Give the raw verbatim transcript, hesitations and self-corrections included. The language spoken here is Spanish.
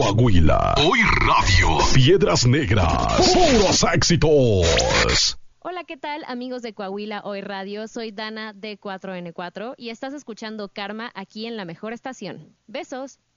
Coahuila. Hoy Radio. Piedras Negras. Puros éxitos. Hola, ¿qué tal, amigos de Coahuila Hoy Radio? Soy Dana de cuatro ene cuatro y estás escuchando Karma aquí en La Mejor Estación. Besos.